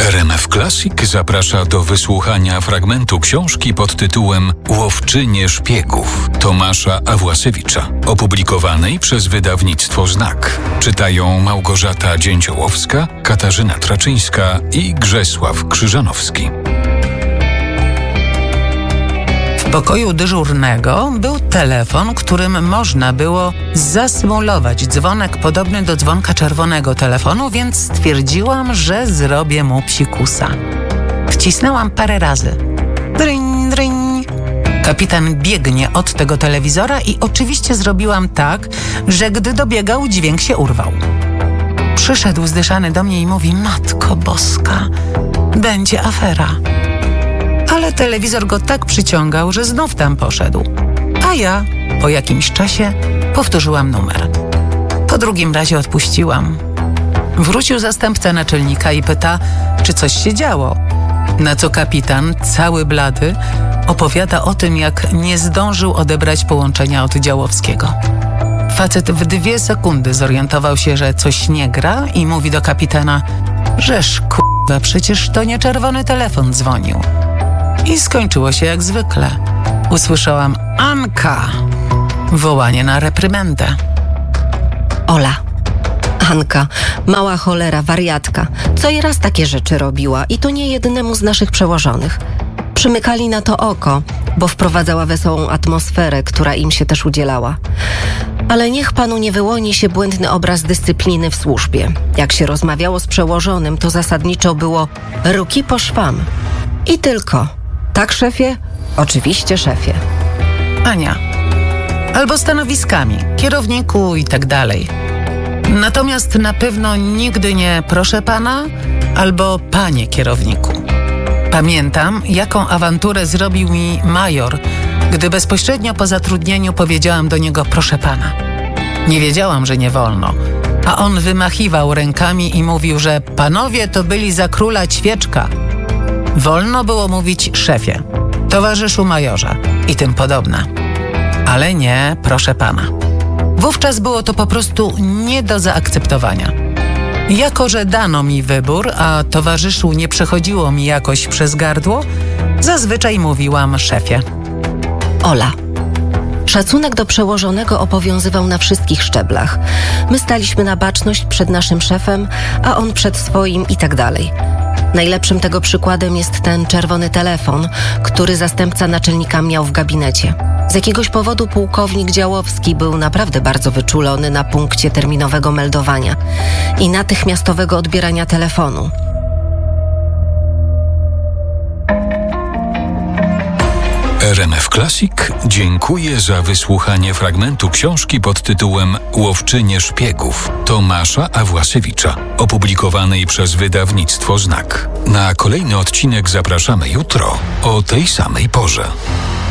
RMF Classic zaprasza do wysłuchania fragmentu książki pod tytułem Łowczynie szpiegów Tomasza Awłasiewicza, opublikowanej przez wydawnictwo Znak. Czytają Małgorzata Dzięciołowska, Katarzyna Traczyńska i Grzesław Krzyżanowski. W pokoju dyżurnego był telefon, którym można było zasymulować dzwonek podobny do dzwonka czerwonego telefonu, więc stwierdziłam, że zrobię mu psikusa. Wcisnęłam parę razy. Dryń, dryń. Kapitan biegnie od tego telewizora i oczywiście zrobiłam tak, że gdy dobiegał, dźwięk się urwał. Przyszedł zdyszany do mnie i mówi: Matko Boska, będzie afera. Ale telewizor go tak przyciągał, że znów tam poszedł. A ja po jakimś czasie powtórzyłam numer. Po drugim razie odpuściłam. Wrócił zastępca naczelnika i pyta, czy coś się działo. Na co kapitan, cały blady, opowiada o tym, jak nie zdążył odebrać połączenia od Działowskiego. Facet w 2 sekundy zorientował się, że coś nie gra i mówi do kapitana: żeż k***a, przecież to nie czerwony telefon dzwonił. I skończyło się jak zwykle. Usłyszałam: Anka! Wołanie na reprymendę. Ola. Anka, mała cholera, wariatka. Co i raz takie rzeczy robiła i to nie jednemu z naszych przełożonych. Przymykali na to oko, bo wprowadzała wesołą atmosferę, która im się też udzielała. Ale niech panu nie wyłoni się błędny obraz dyscypliny w służbie. Jak się rozmawiało z przełożonym, to zasadniczo było ruki po szwam. I tylko. Tak, szefie? Oczywiście, szefie. Ania. Albo stanowiskami, kierowniku i tak dalej. Natomiast na pewno nigdy nie proszę pana albo panie kierowniku. Pamiętam, jaką awanturę zrobił mi major, gdy bezpośrednio po zatrudnieniu powiedziałam do niego: proszę pana. Nie wiedziałam, że nie wolno, a on wymachiwał rękami i mówił, że panowie to byli za króla ćwieczka. Wolno było mówić szefie, towarzyszu majorze i tym podobne. Ale nie, proszę pana. Wówczas było to po prostu nie do zaakceptowania. Jako że dano mi wybór, a towarzyszu nie przechodziło mi jakoś przez gardło, zazwyczaj mówiłam szefie. Ola. Szacunek do przełożonego obowiązywał na wszystkich szczeblach. My staliśmy na baczność przed naszym szefem, a on przed swoim i tak dalej. Najlepszym tego przykładem jest ten czerwony telefon, który zastępca naczelnika miał w gabinecie. Z jakiegoś powodu pułkownik Działowski był naprawdę bardzo wyczulony na punkcie terminowego meldowania i natychmiastowego odbierania telefonu. RMF Classic dziękuję za wysłuchanie fragmentu książki pod tytułem Łowczynie szpiegów Tomasza Awłasiewicza, opublikowanej przez wydawnictwo Znak. Na kolejny odcinek zapraszamy jutro o tej samej porze.